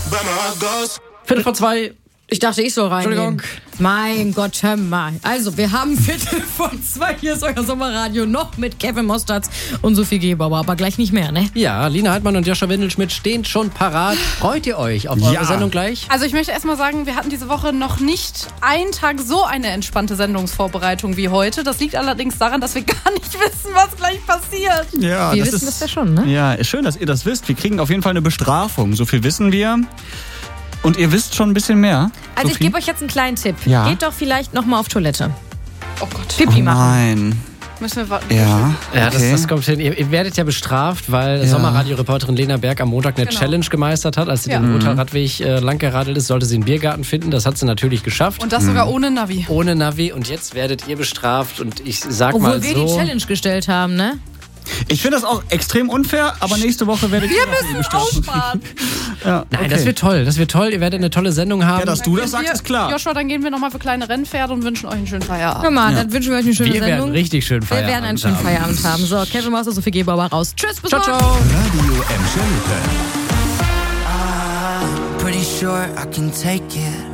2:15. Ich dachte, ich soll reingehen. Entschuldigung. Mein Gott, hör mal. Also, wir haben 2:15. Hier ist euer Sommerradio noch mit Kevin Mosterz und Sophie Gebauer. Aber gleich nicht mehr, ne? Ja, Lina Heidmann und Joscha Windelschmidt stehen schon parat. Freut ihr euch auf eure Sendung gleich? Also ich möchte erstmal sagen, wir hatten diese Woche noch nicht einen Tag so eine entspannte Sendungsvorbereitung wie heute. Das liegt allerdings daran, dass wir gar nicht wissen, was gleich passiert. Ja, Wir wissen das ja schon, ne? Ja, ist schön, dass ihr das wisst. Wir kriegen auf jeden Fall eine Bestrafung. So viel wissen wir. Und ihr wisst schon ein bisschen mehr. Also ich Sophie? gebe euch jetzt einen kleinen Tipp. Ja. Geht doch vielleicht nochmal auf Toilette. Oh Gott. Pipi machen. Nein. Müssen wir warten. Ja. Ja, okay. das kommt hin. Ihr werdet ja bestraft, weil Sommerradio-Reporterin Lena Berg am Montag eine Challenge gemeistert hat. Als sie den Ruhrtal-Radweg langgeradelt ist, sollte sie einen Biergarten finden. Das hat sie natürlich geschafft. Und das sogar ohne Navi. Ohne Navi. Und jetzt werdet ihr bestraft. Und ich sag Obwohl mal wir so... die Challenge gestellt haben, ne? Ich finde das auch extrem unfair, aber nächste Woche werdet ihr Wir müssen aussparen. Ja, Nein, okay. das wird toll. Das wird toll. Ihr werdet eine tolle Sendung haben. Ja, dass du das sagst, ist klar. Joshua, dann gehen wir nochmal für kleine Rennpferde und wünschen euch einen schönen Feierabend. Hör mal, dann wünschen wir euch eine schöne Wir Sendung. werden richtig schön Wir Feierabend werden einen schönen haben. Feierabend haben. So, Kevin Mosterz, Sophie Gebauer raus. Tschüss, bis Ciao, morgen. ciao. Radio Emscher Lippe. Pretty sure I can take it.